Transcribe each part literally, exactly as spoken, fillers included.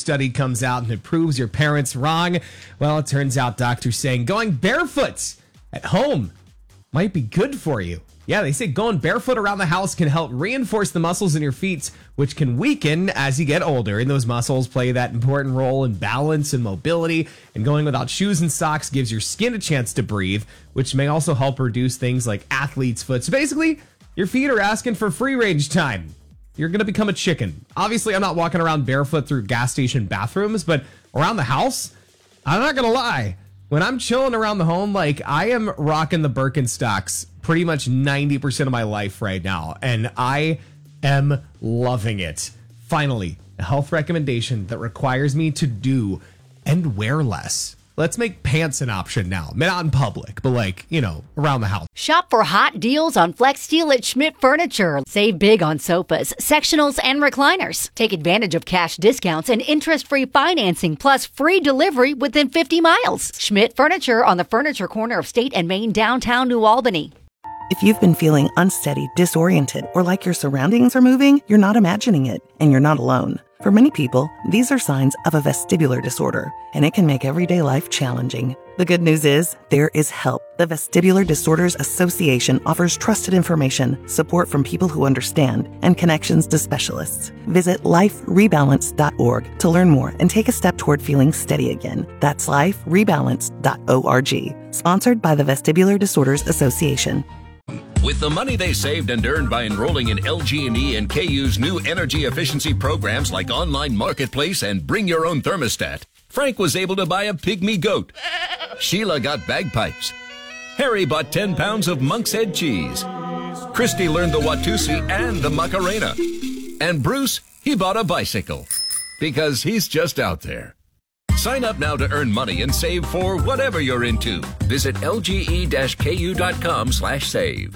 study comes out and it proves your parents wrong. Well, it turns out doctors saying going barefoot at home might be good for you. Yeah, they say going barefoot around the house can help reinforce the muscles in your feet, which can weaken as you get older. And those muscles play that important role in balance and mobility. And going without shoes and socks gives your skin a chance to breathe, which may also help reduce things like athlete's foot. So basically, your feet are asking for free range time. You're going to become a chicken. Obviously, I'm not walking around barefoot through gas station bathrooms, but around the house, I'm not going to lie. When I'm chilling around the home, like I am rocking the Birkenstocks pretty much ninety percent of my life right now, and I am loving it. Finally, a health recommendation that requires me to do and wear less. Let's make pants an option now. Not in public, but like, you know, around the house. Shop for hot deals on FlexSteel at Schmidt Furniture. Save big on sofas, sectionals, and recliners. Take advantage of cash discounts and interest-free financing, plus free delivery within fifty miles. Schmidt Furniture on the Furniture Corner of State and Main, downtown New Albany. If you've been feeling unsteady, disoriented, or like your surroundings are moving, you're not imagining it, and you're not alone. For many people, these are signs of a vestibular disorder, and it can make everyday life challenging. The good news is, there is help. The Vestibular Disorders Association offers trusted information, support from people who understand, and connections to specialists. Visit life rebalance dot org to learn more and take a step toward feeling steady again. That's life rebalance dot org. Sponsored by the Vestibular Disorders Association. With the money they saved and earned by enrolling in L G and E and K U's new energy efficiency programs like Online Marketplace and Bring Your Own Thermostat, Frank was able to buy a pygmy goat. Sheila got bagpipes. Harry bought ten pounds of Monk's Head cheese. Christy learned the Watusi and the Macarena. And Bruce, he bought a bicycle. Because he's just out there. Sign up now to earn money and save for whatever you're into. Visit L G E K U dot com slash save.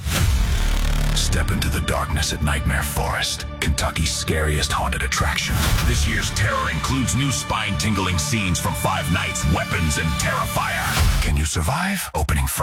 Step into the darkness at Nightmare Forest, Kentucky's scariest haunted attraction. This year's terror includes new spine-tingling scenes from Five Nights, Weapons, and Terrifier. Can you survive? Opening Friday.